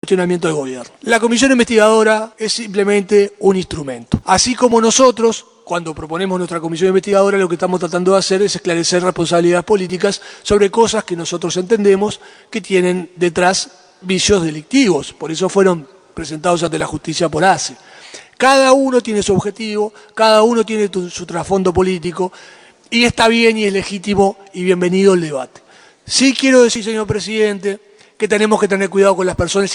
cuestionamiento del gobierno. La comisión investigadora es simplemente un instrumento. Así como nosotros, cuando proponemos nuestra comisión investigadora, lo que estamos tratando de hacer es esclarecer responsabilidades políticas sobre cosas que nosotros entendemos que tienen detrás vicios delictivos. Por eso fueron presentados ante la justicia por ACE. Cada uno tiene su objetivo, cada uno tiene su trasfondo político, y está bien y es legítimo y bienvenido el debate. Sí quiero decir, señor presidente, que tenemos que tener cuidado con las personas